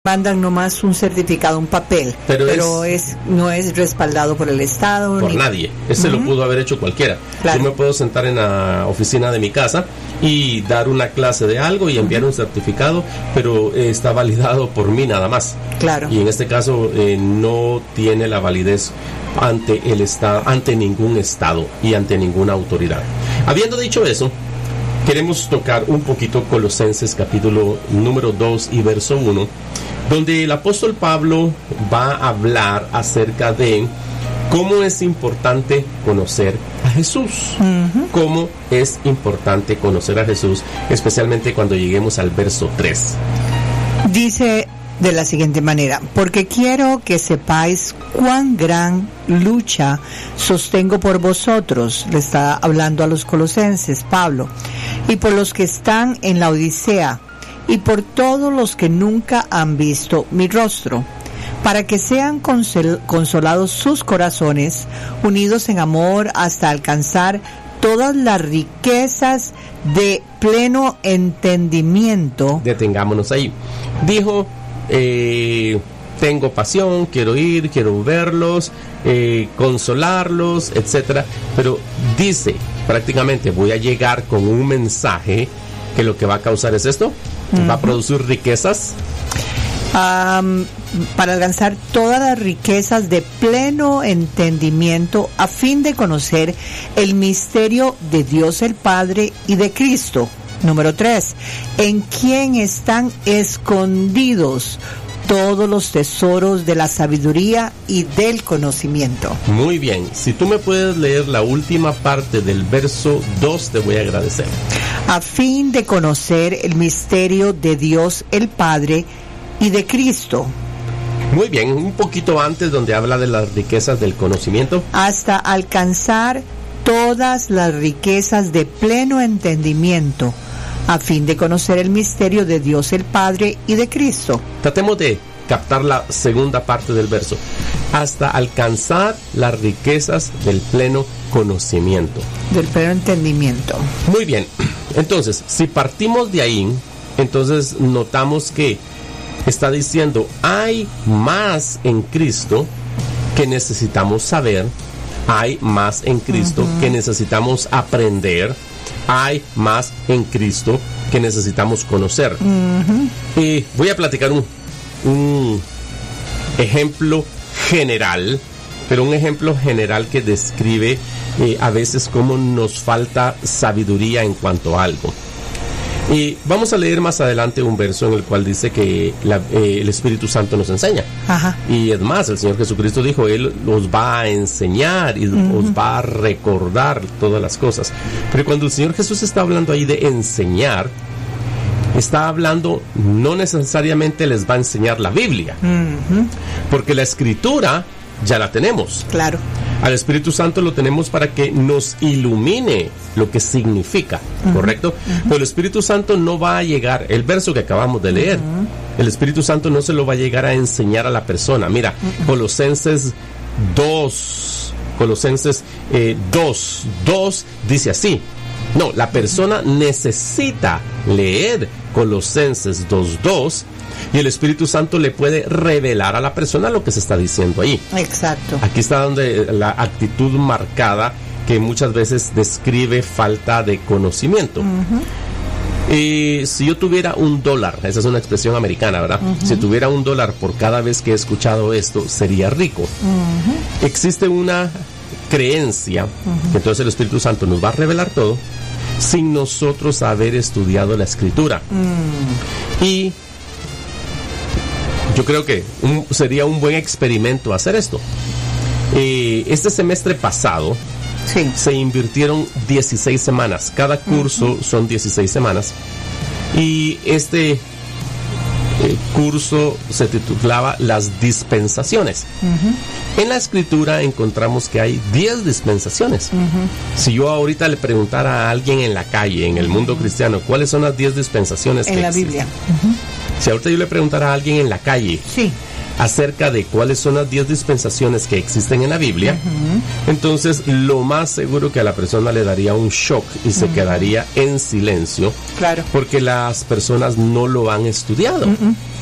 mandan nomás un certificado, un papel, pero no es respaldado por el Estado. Por nadie. Lo pudo haber hecho cualquiera. Claro. Yo me puedo sentar en la oficina de mi casa y dar una clase de algo y enviar un certificado, pero está validado por mí nada más. Claro. Y en este caso no tiene la validez ante el Estado, ante ningún Estado y ante ninguna autoridad. Habiendo dicho eso, queremos tocar un poquito Colosenses capítulo número 2 y verso 1, donde el apóstol Pablo va a hablar acerca de cómo es importante conocer a Jesús. Cómo es importante conocer a Jesús, especialmente cuando lleguemos al verso 3. Dice de la siguiente manera: porque quiero que sepáis cuán gran lucha sostengo por vosotros, le está hablando a los colosenses Pablo, y por los que están en la Odisea, y por todos los que nunca han visto mi rostro, para que sean consolados sus corazones, unidos en amor hasta alcanzar todas las riquezas de pleno entendimiento. Detengámonos ahí. Dijo, tengo pasión, quiero ir, quiero verlos, consolarlos, etcétera, pero dice prácticamente voy a llegar con un mensaje que lo que va a causar es esto, va a producir riquezas. Para alcanzar todas las riquezas de pleno entendimiento, a fin de conocer el misterio de Dios el Padre y de Cristo. Número 3, en quien están escondidos todos los tesoros de la sabiduría y del conocimiento. Muy bien, si tú me puedes leer la última parte del verso 2, te voy a agradecer. A fin de conocer el misterio de Dios el Padre y de Cristo. Muy bien, un poquito antes donde habla de las riquezas del conocimiento. Hasta alcanzar todas las riquezas de pleno entendimiento, a fin de conocer el misterio de Dios el Padre y de Cristo. Tratemos de captar la segunda parte del verso. Hasta alcanzar las riquezas del pleno conocimiento. Del pleno entendimiento. Muy bien. Entonces, si partimos de ahí, entonces notamos que está diciendo, hay más en Cristo que necesitamos saber, hay más en Cristo que necesitamos aprender, hay más en Cristo que necesitamos conocer. Y voy a platicar un ejemplo general, pero un ejemplo general que describe a veces cómo nos falta sabiduría en cuanto a algo. Y vamos a leer más adelante un verso en el cual dice que el Espíritu Santo nos enseña. Ajá. Y es más, el Señor Jesucristo dijo, Él os va a enseñar y os va a recordar todas las cosas. Pero cuando el Señor Jesús está hablando ahí de enseñar, está hablando, no necesariamente les va a enseñar la Biblia, porque la Escritura ya la tenemos. Claro. Al Espíritu Santo lo tenemos para que nos ilumine lo que significa, ¿correcto? Pero el Espíritu Santo no va a llegar, el verso que acabamos de leer, el Espíritu Santo no se lo va a llegar a enseñar a la persona. Mira, Colosenses 2 dice así. No, la persona necesita leer Colosenses 2:2 y el Espíritu Santo le puede revelar a la persona lo que se está diciendo ahí. Exacto. Aquí está donde la actitud marcada que muchas veces describe falta de conocimiento. Si yo tuviera $1, esa es una expresión americana, ¿verdad? Si tuviera $1 por cada vez que he escuchado esto, sería rico. Existe una creencia que entonces el Espíritu Santo nos va a revelar todo sin nosotros haber estudiado la Escritura. Y yo creo que sería un buen experimento hacer esto. Este semestre pasado se invirtieron 16 semanas. Cada curso son 16 semanas. Y este curso se titulaba Las Dispensaciones. En la Escritura encontramos que hay 10 dispensaciones. Si yo ahorita le preguntara a alguien en la calle, en el mundo cristiano, ¿cuáles son las 10 dispensaciones en que la existen? Biblia? Si ahorita yo le preguntara a alguien en la calle acerca de cuáles son las 10 dispensaciones que existen en la Biblia, entonces lo más seguro que a la persona le daría un shock y se quedaría en silencio, claro, porque las personas no lo han estudiado.